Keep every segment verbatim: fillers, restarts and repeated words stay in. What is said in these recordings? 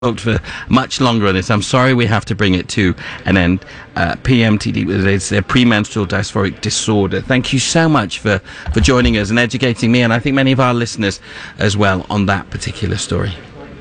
for much longer on this. I'm sorry we have to bring it to an end. Uh, P M T D, it's a premenstrual dysphoric disorder. Thank you so much for, for joining us and educating me, and I think many of our listeners as well, on that particular story.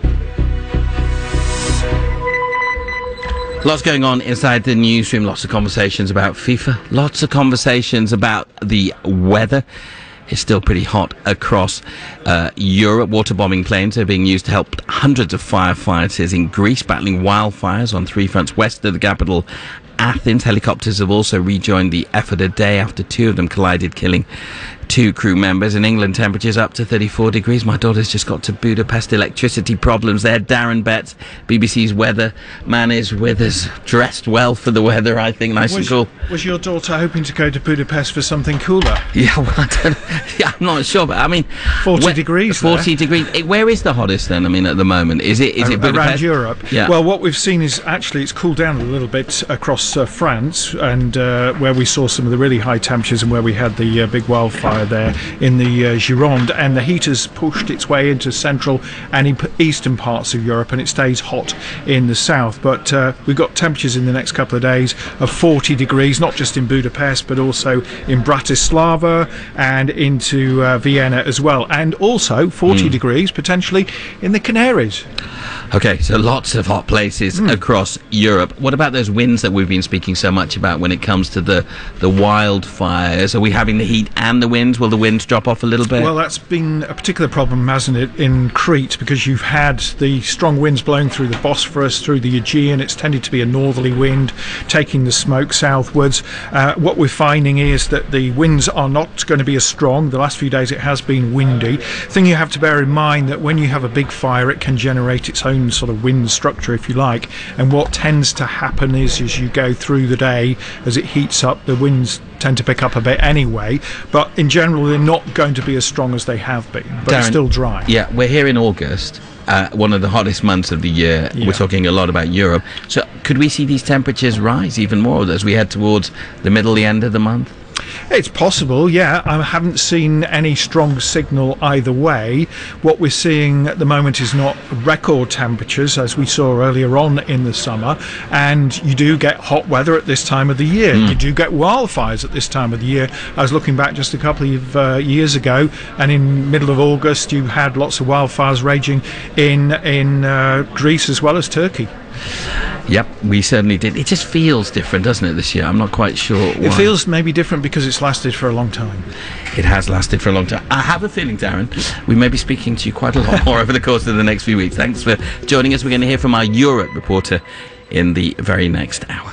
Lots going on inside the newsroom, lots of conversations about FIFA, lots of conversations about the weather. It's still pretty hot across uh, Europe. Water bombing planes are being used to help hundreds of firefighters in Greece battling wildfires on three fronts west of the capital, Athens. Helicopters have also rejoined the effort a day after two of them collided, killing two crew members. In England, temperatures up to thirty-four degrees. My daughter's just got to Budapest. Electricity problems there. Darren Betts, B B C's weather man, is with us, dressed well for the weather, I think. Nice was, and cool. Was your daughter hoping to go to Budapest for something cooler? Yeah, well, I don't, yeah, I'm not sure, but I mean, forty where, degrees. Forty there. degrees. It, where is the hottest then? I mean, at the moment, is it is it Budapest? Around Europe? Yeah. Well, what we've seen is actually it's cooled down a little bit across uh, France, and uh, where we saw some of the really high temperatures, and where we had the uh, big wildfire there in the uh, Gironde, and the heat has pushed its way into central and eastern parts of Europe, and it stays hot in the south. But uh, we've got temperatures in the next couple of days of forty degrees, not just in Budapest but also in Bratislava and into uh, Vienna as well, and also forty mm. degrees potentially in the Canaries. Okay, so lots of hot places mm. across Europe. What about those winds that we've been speaking so much about when it comes to the, the wildfires? Are we having the heat and the winds? Will the winds drop off a little bit? Well, that's been a particular problem, hasn't it, in Crete, because you've had the strong winds blowing through the Bosphorus, through the Aegean. It's tended to be a northerly wind taking the smoke southwards. Uh, what we're finding is that the winds are not going to be as strong. The last few days it has been windy. Thing you have to bear in mind that when you have a big fire, it can generate its own sort of wind structure, if you like, and what tends to happen is as you go through the day, as it heats up, the winds tend to pick up a bit anyway, but in general they're not going to be as strong as they have been, but Darren, it's still dry. Yeah, we're here in August, uh, one of the hottest months of the year. Yeah. We're talking a lot about Europe, so could we see these temperatures rise even more as we head towards the middle, the end of the month? It's possible, yeah. I haven't seen any strong signal either way. What we're seeing at the moment is not record temperatures as we saw earlier on in the summer, and you do get hot weather at this time of the year. Mm. You do get wildfires at this time of the year. I was looking back just a couple of uh, years ago, and in middle of August you had lots of wildfires raging in, in uh, Greece as well as Turkey. Yep, we certainly did. It just feels different, doesn't it, this year? I'm not quite sure why. It feels maybe different because it's lasted for a long time. It has lasted for a long time. I have a feeling, Darren, we may be speaking to you quite a lot more over the course of the next few weeks. Thanks for joining us. We're going to hear from our Europe reporter in the very next hour.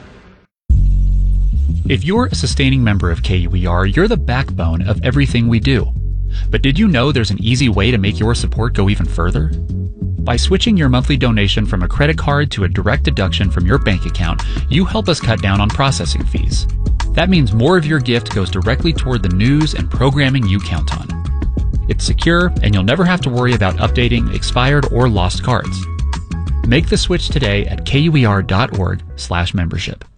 If you're a sustaining member of K U E R, you're the backbone of everything we do. But did you know there's an easy way to make your support go even further? By switching your monthly donation from a credit card to a direct deduction from your bank account, you help us cut down on processing fees. That means more of your gift goes directly toward the news and programming you count on. It's secure, and you'll never have to worry about updating expired or lost cards. Make the switch today at kuer.org slash membership.